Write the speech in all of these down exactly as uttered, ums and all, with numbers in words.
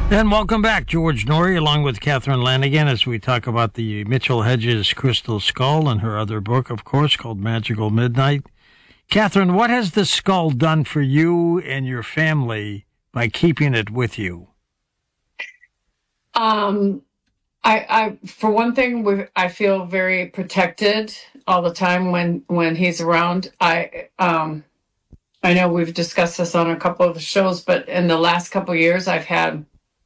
And welcome back, George Norrie, along with Catherine Lanigan, as we talk about the Mitchell Hedges Crystal Skull and her other book, of course, called Magical Midnight. Catherine, what has the skull done for you and your family by keeping it with you? Um, I, I, for one thing, we, I feel very protected all the time when, when he's around. I, um, I know we've discussed this on a couple of the shows, but in the last couple of years, I've had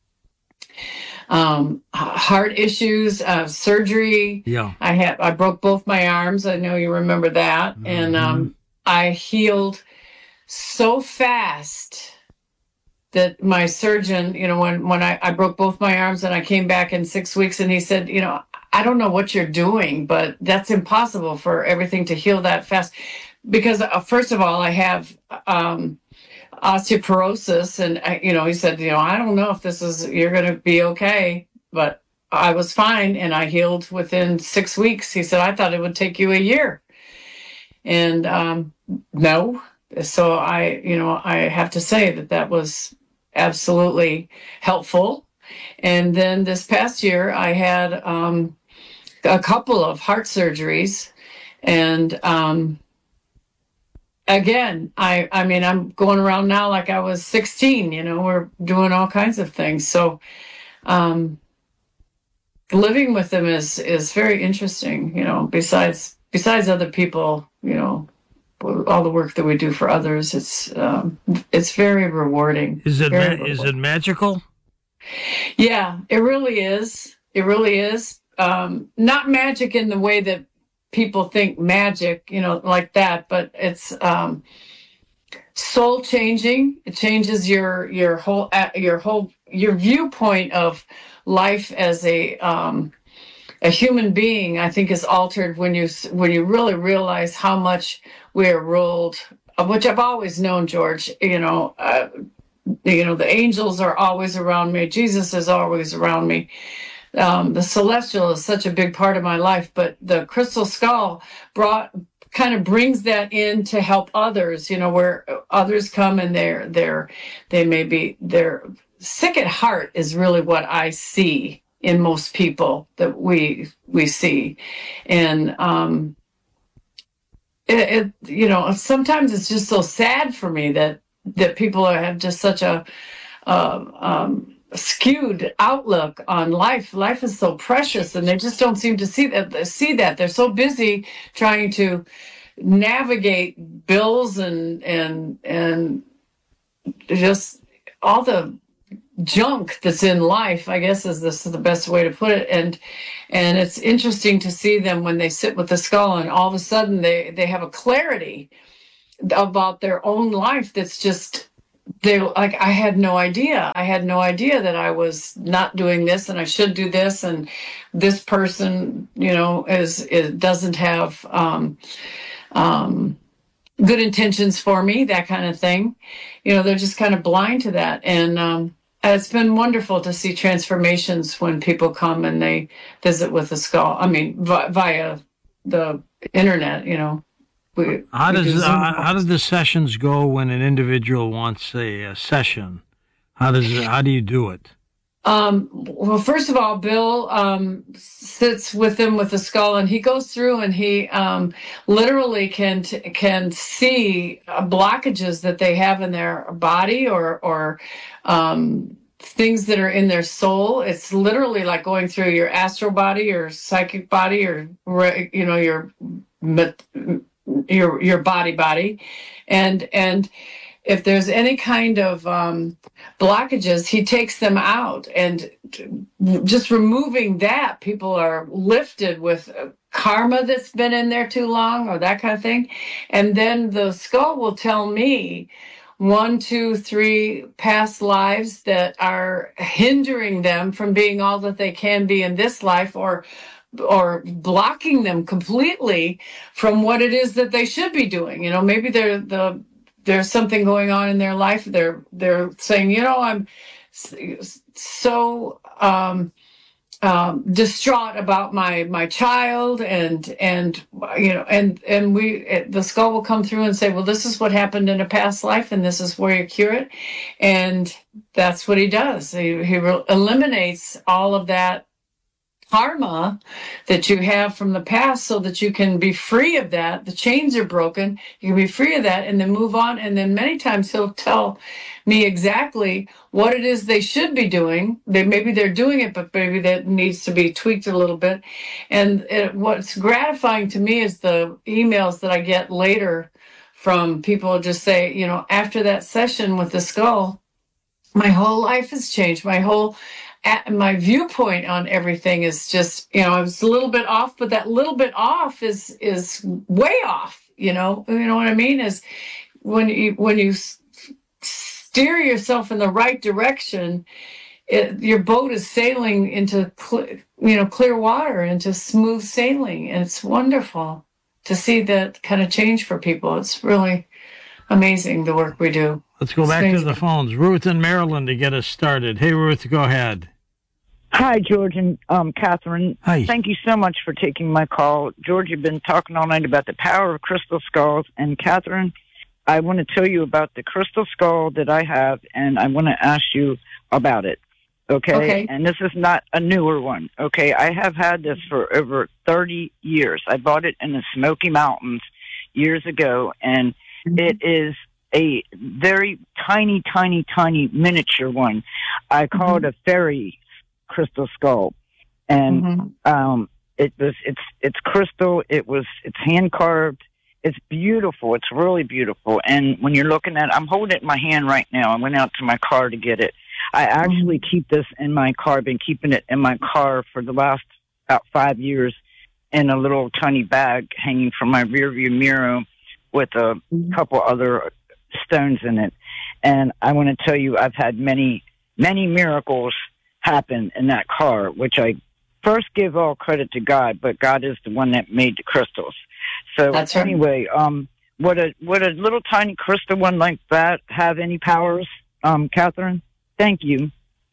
um, heart issues, uh, surgery. Yeah. I had, I broke both my arms. I know you remember that. Mm-hmm. And, um, I healed so fast that my surgeon, you know, when, when I, I broke both my arms and I came back in six weeks and he said, you know, I don't know what you're doing, but that's impossible for everything to heal that fast. Because uh, first of all, I have, um, osteoporosis, and I, you know, he said, you know, I don't know if this is, you're going to be okay, but I was fine and I healed within six weeks. He said, I thought it would take you a year. And, um, no. So I, you know, I have to say that that was absolutely helpful. And then this past year I had, um, a couple of heart surgeries, and, um, Again, I, I mean, I'm going around now like I was sixteen, you know, we're doing all kinds of things. So, um, living with them is, is very interesting, you know, besides, besides other people, you know, all the work that we do for others. It's, um, it's very rewarding. Is it, very ma- rewarding. Is it magical? Yeah, it really is. It really is. Um, not magic in the way that people think magic, you know, like that, but it's um, soul changing. It changes your your whole your whole your viewpoint of life as a um, a human being. I think is altered when you when you really realize how much we're ruled, which I've always known, George. You know, uh, you know, the angels are always around me. Jesus is always around me. Um, the celestial is such a big part of my life, but the crystal skull brought kind of brings that in to help others, you know, where others come and they're, they're, they may be, they're sick at heart is really what I see in most people that we, we see. And, um, it, it, you know, sometimes it's just so sad for me that, that people are, have just such a, uh, um, skewed outlook on life. Life is so precious, and they just don't seem to see that. See that they're so busy trying to navigate bills and and and just all the junk that's in life, I guess is this is the best way to put it. And and it's interesting to see them when they sit with the skull, and all of a sudden they they have a clarity about their own life that's just. They like I had no idea. I had no idea that I was not doing this and I should do this, and this person, you know, is, is doesn't have um, um, good intentions for me, that kind of thing. You know, they're just kind of blind to that, and um, it's been wonderful to see transformations when people come and they visit with the skull. I mean, vi- via the internet, you know. We, how we does do uh, how do the sessions go when an individual wants a, a session? How does it, how do you do it? Um, well, first of all, Bill um, sits with them with the skull, and he goes through and he um, literally can t- can see uh, blockages that they have in their body or or um, things that are in their soul. It's literally like going through your astral body, your psychic body, or you know your your your body body and and if there's any kind of um blockages, he takes them out, and just removing that, people are lifted with karma that's been in there too long or that kind of thing. And then the skull will tell me one, two, three past lives that are hindering them from being all that they can be in this life, or or blocking them completely from what it is that they should be doing. You know, maybe they're the there's something going on in their life. They're they're saying, you know, I'm so um, um, distraught about my my child, and and you know, and and we it, the skull will come through and say, well, this is what happened in a past life, and this is where you cure it, and that's what he does. He he re- eliminates all of that karma that you have from the past, so that you can be free of that. The chains are broken. You can be free of that and then move on. And then many times he'll tell me exactly what it is they should be doing. They maybe they're doing it, but maybe that needs to be tweaked a little bit. And it, what's gratifying to me is the emails that I get later from people just say, you know, after that session with the skull, my whole life has changed. My whole at my viewpoint on everything is just, you know, I was a little bit off, but that little bit off is is way off. You know, you know what I mean? Is when you when you steer yourself in the right direction, it, your boat is sailing into cl- you know clear water, into smooth sailing, and it's wonderful to see that kind of change for people. It's really amazing, the work we do. Let's go back to the phones. Ruth in Maryland to get us started. Hey, Ruth, go ahead. Hi, George and um, Catherine. Hi. Thank you so much for taking my call. George, you've been talking all night about the power of crystal skulls. And Catherine, I want to tell you about the crystal skull that I have, and I want to ask you about it. Okay? Okay. And this is not a newer one. Okay? I have had this for over thirty years. I bought it in the Smoky Mountains years ago, and mm-hmm. it is a very tiny, tiny, tiny miniature one. I call mm-hmm. it a fairy crystal skull, and mm-hmm. um, it was it's it's crystal. It was it's hand carved. It's beautiful. It's really beautiful. And when you're looking at it, I'm holding it in my hand right now. I went out to my car to get it. I actually mm-hmm. keep this in my car. I've been keeping it in my car for the last about five years in a little tiny bag hanging from my rearview mirror with a mm-hmm. couple other stones in it. And I want to tell you, I've had many, many miracles happen in that car, which I first give all credit to God, but God is the one that made the crystals. So That's anyway, right. um, would a would a little tiny crystal one like that have any powers, um, Catherine? Thank you.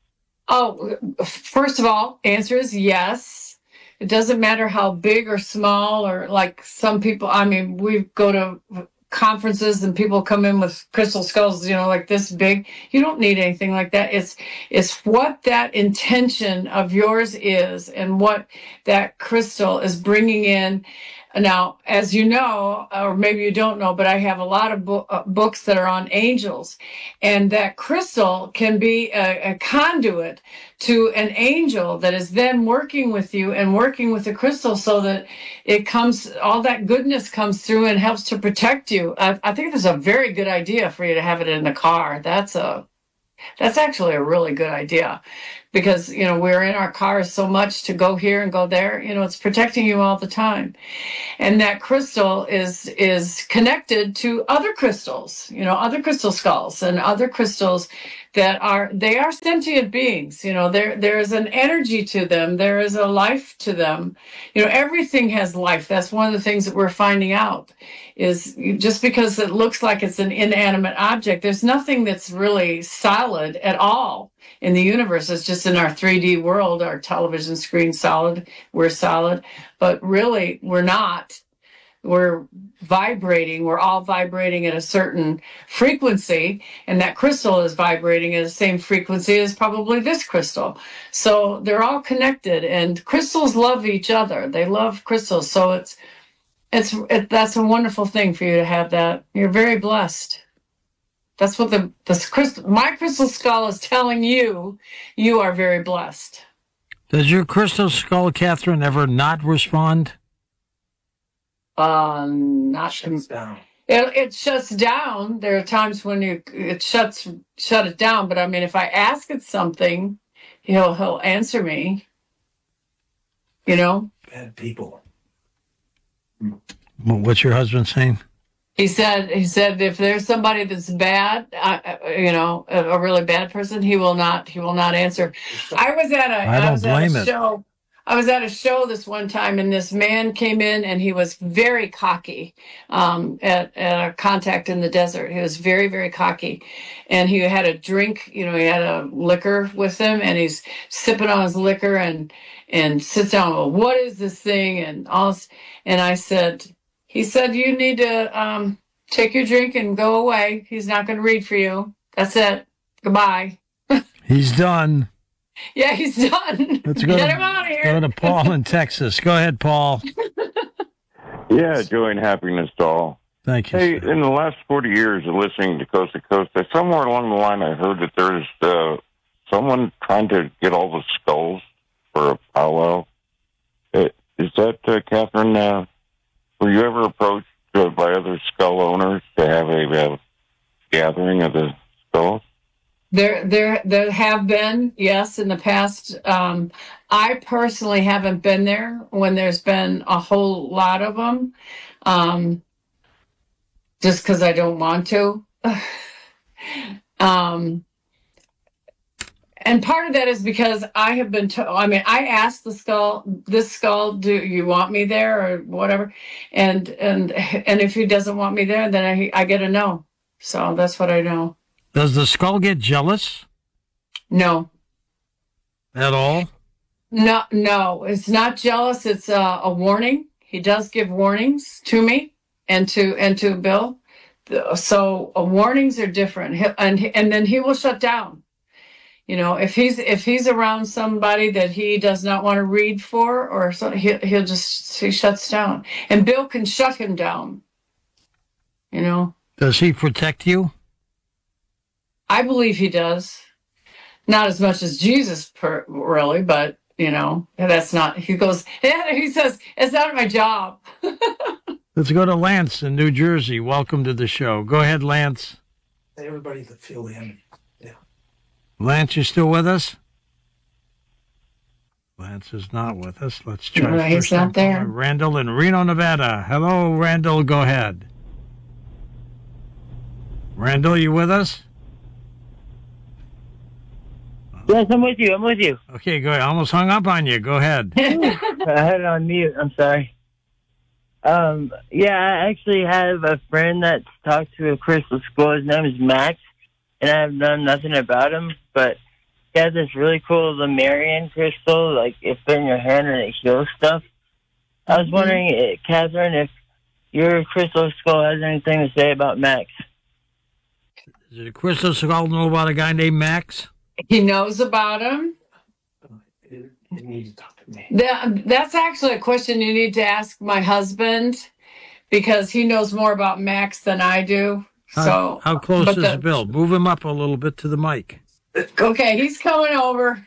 Oh, first of all, answer is yes. It doesn't matter how big or small, or like some people. I mean, we go to conferences and people come in with crystal skulls, you know, like this big. You don't need anything like that. It's it's what that intention of yours is, and what that crystal is bringing in. Now, as you know, or maybe you don't know, but I have a lot of bo- uh, books that are on angels, and that crystal can be a, a conduit to an angel that is then working with you and working with the crystal, so that it comes, all that goodness comes through and helps to protect you. I, I think that's a very good idea for you to have it in the car. That's a That's actually a really good idea, because, you know, we're in our cars so much to go here and go there. You know, it's protecting you all the time. And that crystal is is connected to other crystals, you know, other crystal skulls and other crystals that are, they are sentient beings. You know, there there is an energy to them. There is a life to them. You know, everything has life. That's one of the things that we're finding out, is just because it looks like it's an inanimate object, there's nothing that's really solid at all in the universe. It's just in our three D world, our television screen solid, we're solid, but really we're not. We're vibrating. We're all vibrating at a certain frequency, and that crystal is vibrating at the same frequency as probably this crystal. So they're all connected, and crystals love each other. They love crystals. So it's it's it, that's a wonderful thing for you to have that. You're very blessed. That's what the the crystal, my crystal skull is telling you. You are very blessed. Does your crystal skull, Catherine, ever not respond? Uh, not Shuts down. It, it shuts down. There are times when you it shuts shut it down. But I mean, if I ask it something, he'll he'll answer me. You know. Bad people. What's your husband saying? He said he said if there's somebody that's bad, uh, you know, a, a really bad person, he will not he will not answer. I was at a I I don't was at blame a it. show. I was at a show this one time, and this man came in, and he was very cocky um, at, at a contact in the desert. He was very, very cocky, and he had a drink. You know, he had a liquor with him, and he's sipping on his liquor, and and sits down. Well, what is this thing? And all. this- And I said, he said, you need to um, take your drink and go away. He's not going to read for you. That's it. Goodbye. He's done. Yeah, he's done. Let's go Get to, him out of here. go to Paul in Texas. Go ahead, Paul. Yeah, joy and happiness to all. Thank you. Hey, sir. in the last forty years of listening to Coast to Coast, I- somewhere along the line I heard that there's uh, someone trying to get all the skulls for a powwow. Uh, Is that, uh, Catherine, uh, were you ever approached uh, by other skull owners to have a uh, gathering of the skulls? There, there, there have been, yes, in the past. Um, I personally haven't been there when there's been a whole lot of them, um, just because I don't want to. um, and part of that is because I have been told. I mean, I asked the skull, this skull, do you want me there or whatever? And and and if he doesn't want me there, then I I get a no. So that's what I know. Does the skull get jealous No. at all? No, no, it's not jealous. It's uh, a warning. He does give warnings to me and to and to Bill. The- So uh, warnings are different, He- and and then he will shut down. You know, if he's if he's around somebody that he does not want to read for, or so, he he'll just he shuts down, and Bill can shut him down. You know, Does he protect you? I believe he does. Not as much as Jesus, per, really, but you know, that's not. He goes. He says it's not my job. Let's go to Lance in New Jersey. Welcome to the show. Go ahead, Lance. Everybody that feel the enemy. Yeah. Lance, you still with us? Lance is not with us. Let's try. No, he's first not time there. caller, Randall in Reno, Nevada. Hello, Randall. Go ahead. Randall, you with us? Yes, I'm with you. I'm with you. Okay, go ahead. I almost hung up on you. Go ahead. I had it on mute. I'm sorry. Um, yeah, I actually have a friend that's talked to a crystal skull. His name is Max, and I've done nothing about him, but he has this really cool Lemurian crystal, like it's in your hand and it heals stuff. I was wondering, eh, Catherine, if your crystal skull has anything to say about Max. Does the crystal skull know about a guy named Max? He knows about him. You you need to talk to me. That, that's actually a question you need to ask my husband because he knows more about Max than I do. How, So, how close but is the- Bill? Move him up a little bit to the mic. okay, he's coming over.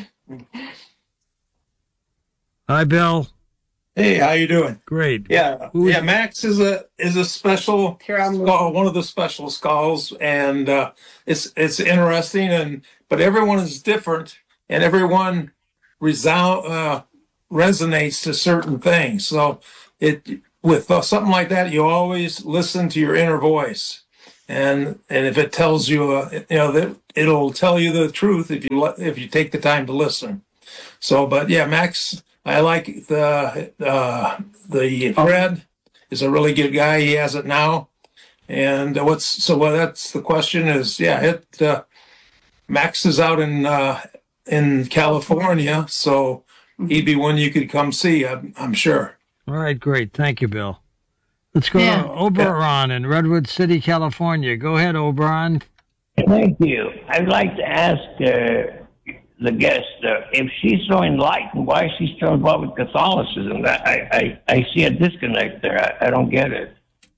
Hi, Bill. Hey, how you doing? Great. Yeah, Who is- yeah. Max is a is a special Here, I'm skull, one of the special skulls, and uh, it's it's interesting. And but everyone is different, and everyone resound uh, resonates to certain things. So it with uh, something like that, you always listen to your inner voice, and and if it tells you, uh, you know, that it'll tell you the truth if you let, if you take the time to listen. So, but yeah, Max, I like the uh, the Fred is a really good guy. He has it now, and what's so well, that's the question is yeah, it uh, Max is out in uh, in California, so he'd be one you could come see. I'm, I'm sure. All right, great. Thank you, Bill. Let's go Yeah. to Oberon in Redwood City, California. Go ahead, Oberon. Thank you. I'd like to ask uh, the guest uh, if she's so enlightened, why is she still involved with Catholicism? I, I, I see a disconnect there. I, I don't get it.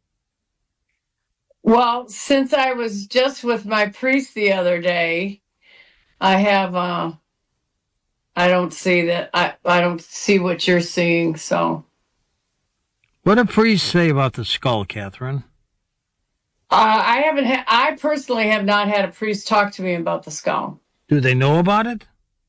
Well, since I was just with my priest the other day, I have uh I don't see that I I don't see what you're seeing, so What do priests say about the skull, Catherine? uh, I haven't had I personally have not had a priest talk to me about the skull. Do they know about it?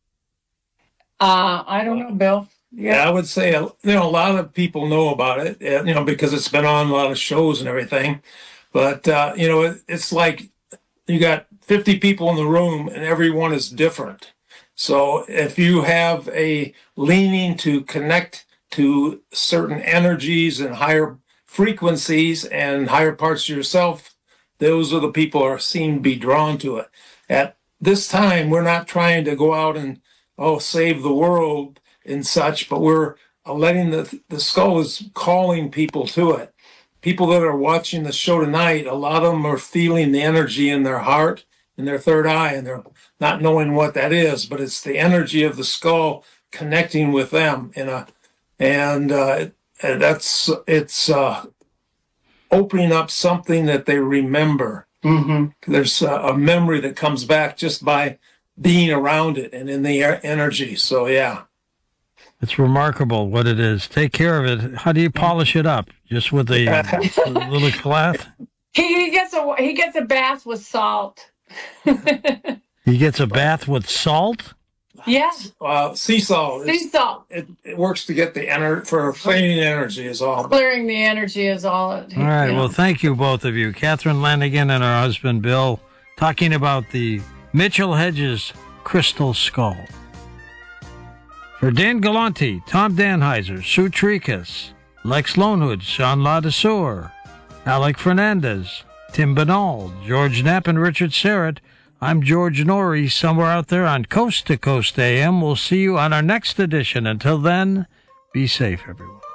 Uh I don't know, Bill. Yeah, I would say uh, you know a lot of people know about it, uh, you know, because it's been on a lot of shows and everything. But uh, you know, it, it's like you got fifty people in the room, and everyone is different. So if you have a leaning to connect to certain energies and higher frequencies and higher parts of yourself, those are the people who are seen to be drawn to it. At this time, we're not trying to go out and, oh, save the world and such, but we're letting the, the skull is calling people to it. People that are watching the show tonight, a lot of them are feeling the energy in their heart, in their third eye, and they're not knowing what that is, but it's the energy of the skull connecting with them in a, and uh, that's, it's uh, opening up something that they remember. Mm-hmm. There's a, a memory that comes back just by being around it and in the energy. So, yeah. It's remarkable what it is. Take care of it. How do you polish it up? Just with a, a little cloth? He, he gets a he gets a bath with salt. He gets a bath with salt? Yeah. Uh, sea salt. Sea salt. It, it works to get the ener- for cleaning energy is all. Clearing the energy is all. It, All right. you know. Well, thank you, both of you. Catherine Lanigan and her husband, Bill, talking about the Mitchell Hedges crystal skull. For Dan Galante, Tom Danheiser, Sue Trikas, Lex Lonewood, Sean Ladesseur, Alec Fernandez, Tim Banal, George Knapp, and Richard Serrett, I'm George Norrie, somewhere out there on Coast to Coast A M. We'll see you on our next edition. Until then, be safe, everyone.